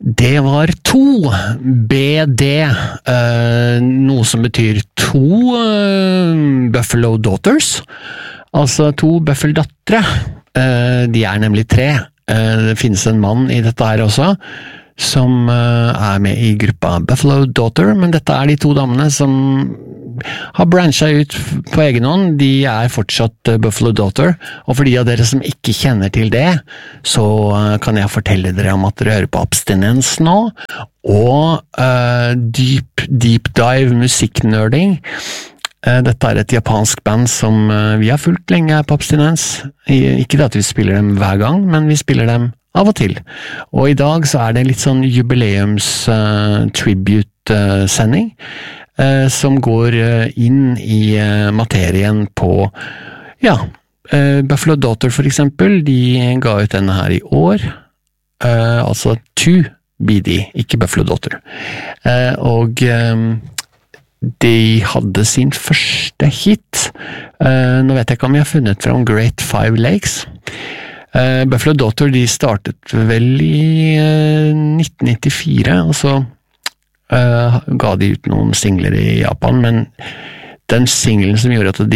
Det var to BD, noe som betyr to Buffalo Daughters, altså to Buffalo-dattere. De nemlig tre. Det finnes en mann i dette her også, som med i gruppa Buffalo Daughter, men dette de to damene som har branchet ut på egen hånd. De fortsatt Buffalo Daughter, og for de av dere som ikke kjenner til det, så kan jeg fortelle dere om at dere hører på Abstinens nå, og deep dive musikknerding. Dette et japansk band som vi har fulgt lenge på Abstinens. Ikke det at vi spiller dem hver gang, men vi spiller dem av og til. Og i dag så det litt sånn jubileums tribute-sending, som går inn i materien på, Buffalo Daughter for eksempel, de ga ut denne her i år, altså 2BD, ikke Buffalo Daughter. Og de hadde sin første hit. Nå vet jeg ikke om jeg har funnet fram Great Five Lakes. Buffalo Daughter, de startet vel i 1994, og så ga de ut noen singler i Japan, men den singlen som gjorde at de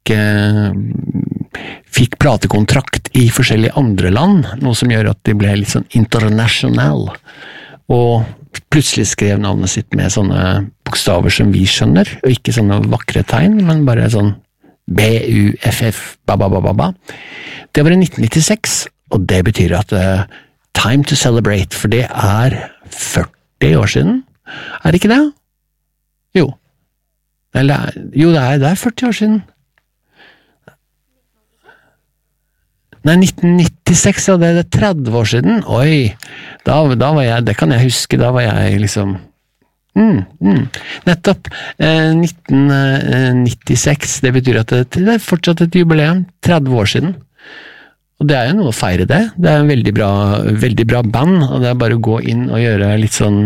fikk platekontrakt i forskjellige andre land, noe som gjør at de ble litt sånn international, og plutselig skrev navnet sitt med sånne bokstaver som vi skjønner, og ikke sånne vakre tegn, men bare sånn B-U-F-F, ba-ba-ba-ba-ba. Det var i 1996, og det betyr at time to celebrate, for det 40 år siden. Det ikke det? Jo. Eller, jo, det 40 år siden. Nei, 1996, ja, det 30 år siden. Oi, da var jeg, det kan jeg huske, da var jeg liksom nettopp 1996, det betyr at det fortsatt et jubileum 30 år siden, og det jo noe å feire det. Det en veldig bra band, og det bare å gå inn og gjøre litt sånn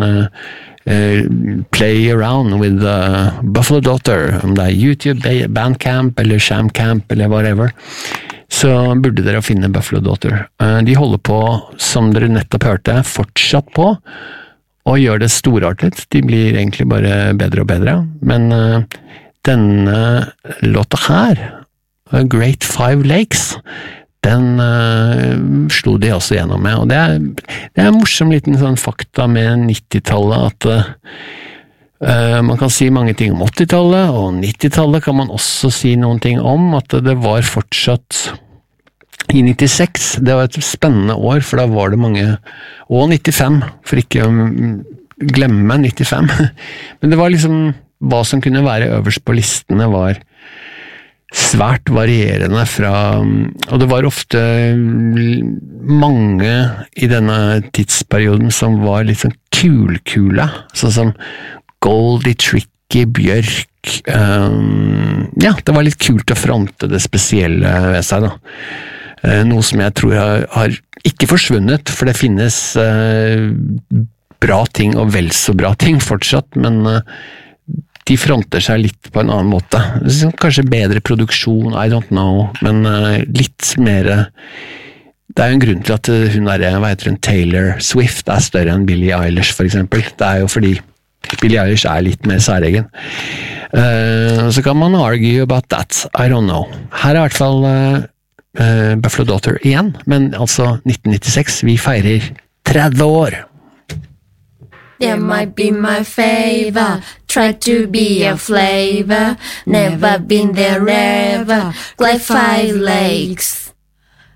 play around with Buffalo Daughter, om det YouTube, Bandcamp eller Shamcamp eller whatever, så burde dere finne Buffalo Daughter. De holder på, som dere nettopp hørte, fortsatt på og gjør det storartet. De blir egentlig bare bedre og bedre, men denne låta her, Great Five Lakes, den slo de også gjennom med, og det en morsom liten sånn fakta med 90-tallet, at man kan si mange ting om 80-tallet, og 90-tallet kan man også si noen ting om, at det var fortsatt i 96, det var et spennende år, for da var det mange, og 95, for ikke å glemme 95, men det var liksom, hva som kunne være øverst på listene var svært varierende fra, og det var ofte mange i denne tidsperioden som var litt sånn kule, sånn som Goldie, Tricky, Bjørk, det var litt kult å fronte det spesielle ved seg da. Noe som jeg tror har ikke forsvunnet, for det finnes bra ting og vel så bra ting fortsatt, men de fronter seg litt på en annen måte. Kanskje bedre produksjon, I don't know, men litt mer. Det jo en grunn til at hun hva heter hun, Taylor Swift større enn Billie Eilish for eksempel. Det jo fordi Billie Eilish litt mer særegen. Så kan man argue about that, I don't know. Her I hvert fall Buffalo Daughter igjen, men altså 1996, vi feirer 30 år. There might be my favor, try to be a flavor, never been there ever, like 5 lakes.